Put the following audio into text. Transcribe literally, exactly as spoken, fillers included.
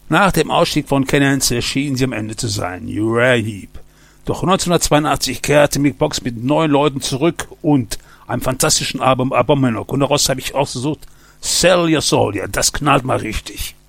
Nach dem Ausstieg von Canance schienen sie am Ende zu sein, Uriah Heep. Doch neunzehnhundertzweiundachtzig kehrte Mick Box mit neuen Leuten zurück und einem fantastischen Album Abominok. Und daraus habe ich ausgesucht, Sell Your Soul, ja, das knallt mal richtig.